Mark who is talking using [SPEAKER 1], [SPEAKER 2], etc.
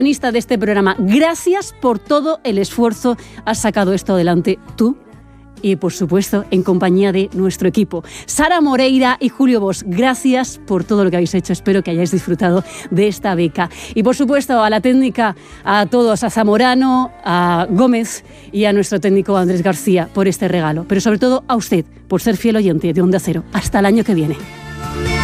[SPEAKER 1] de este programa. Gracias por todo el esfuerzo. Has sacado esto adelante tú y, por supuesto, en compañía de nuestro equipo. Sara Moreira y Julio Bosch, gracias por todo lo que habéis hecho. Espero que hayáis disfrutado de esta beca. Y, por supuesto, a la técnica, a todos, a Zamorano, a Gómez y a nuestro técnico Andrés García por este regalo. Pero, sobre todo, a usted, por ser fiel oyente de Onda Cero. Hasta el año que viene.